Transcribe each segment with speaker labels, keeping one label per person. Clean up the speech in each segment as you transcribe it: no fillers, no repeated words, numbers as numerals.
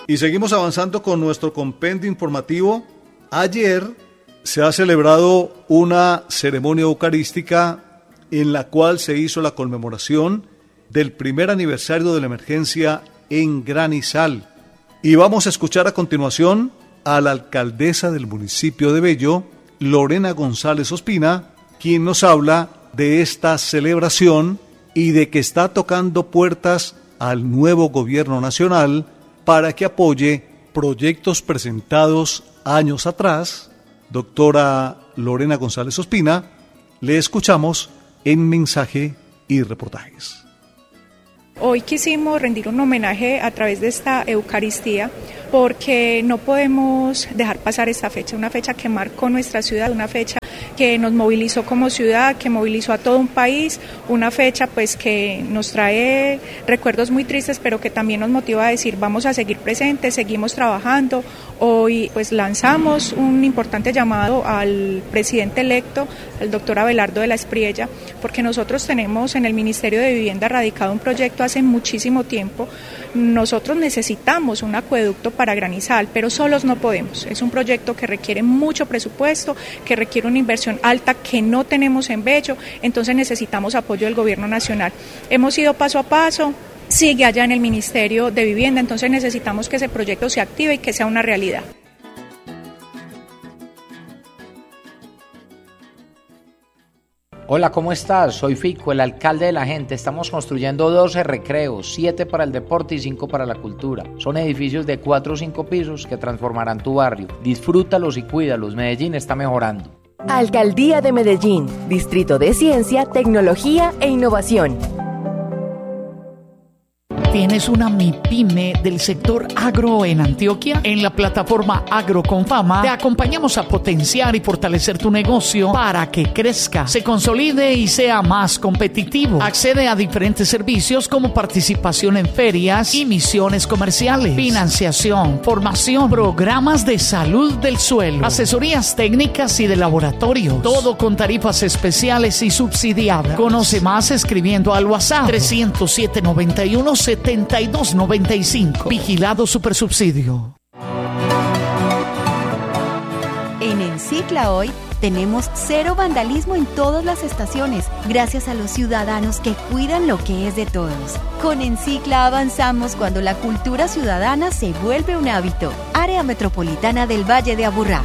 Speaker 1: Y seguimos avanzando con nuestro compendio informativo. Ayer se ha celebrado una ceremonia eucarística en la cual se hizo la conmemoración del primer aniversario de la emergencia en Granizal. Y vamos a escuchar a continuación a la alcaldesa del municipio de Bello, Lorena González Ospina, quien nos habla de esta celebración y de que está tocando puertas al nuevo gobierno nacional para que apoye proyectos presentados años atrás. Doctora Lorena González Ospina, le escuchamos en Mensaje y Reportajes.
Speaker 2: Hoy quisimos rendir un homenaje a través de esta Eucaristía porque no podemos dejar pasar esta fecha, una fecha que marcó nuestra ciudad, una fecha que nos movilizó como ciudad, que movilizó a todo un país, una fecha pues que nos trae recuerdos muy tristes, pero que también nos motiva a decir vamos a seguir presentes, seguimos trabajando. Hoy pues lanzamos un importante llamado al presidente electo, al doctor Abelardo de la Espriella, porque nosotros tenemos en el Ministerio de Vivienda radicado un proyecto hace muchísimo tiempo. Nosotros necesitamos un acueducto para Granizal, pero solos no podemos. Es un proyecto que requiere mucho presupuesto, que requiere una inversión alta que no tenemos en Bello, entonces necesitamos apoyo del gobierno nacional. Hemos ido paso a paso, sigue allá en el Ministerio de Vivienda, entonces necesitamos que ese proyecto se active y que sea una realidad.
Speaker 3: Hola, ¿cómo estás? Soy Fico, el alcalde de la gente. Estamos construyendo 12 recreos, 7 para el deporte y 5 para la cultura. Son edificios de 4 o 5 pisos que transformarán tu barrio. Disfrútalos y cuídalos. Medellín está mejorando.
Speaker 4: Alcaldía de Medellín, Distrito de Ciencia, Tecnología e Innovación.
Speaker 5: ¿Tienes una MIPYME del sector agro en Antioquia? En la plataforma Agro con Fama te acompañamos a potenciar y fortalecer tu negocio para que crezca, se consolide y sea más competitivo. Accede a diferentes servicios como participación en ferias y misiones comerciales, financiación, formación, programas de salud del suelo, asesorías técnicas y de laboratorio. Todo con tarifas especiales y subsidiadas. Conoce más escribiendo al WhatsApp 307-91-7295. Vigilado Supersubsidio.
Speaker 6: En Encicla hoy tenemos cero vandalismo en todas las estaciones, gracias a los ciudadanos que cuidan lo que es de todos. Con Encicla avanzamos cuando la cultura ciudadana se vuelve un hábito. Área Metropolitana del Valle de Aburrá.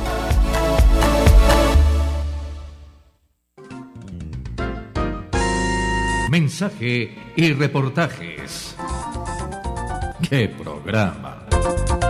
Speaker 7: Mensaje y reportajes. ¡Qué programa!